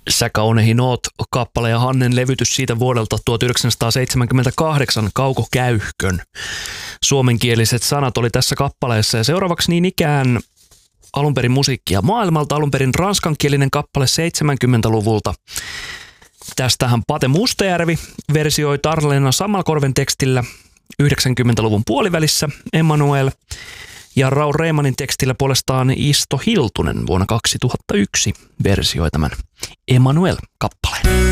Säkä onehin oot -kappale ja Hannen levytys siitä vuodelta 1978, Kaukokäyhkön. Suomenkieliset sanat oli tässä kappaleessa ja seuraavaksi niin ikään alunperin musiikkia maailmalta, alunperin ranskankielinen kappale 70-luvulta. Tästähän Pate Mustajärvi versioi Tarlena Sammalkorven tekstillä 90-luvun puolivälissä Emmanuel, ja Raul Reimanin tekstillä puolestaan Isto Hiltunen vuonna 2001 versioi tämän Emmanuel-kappaleen.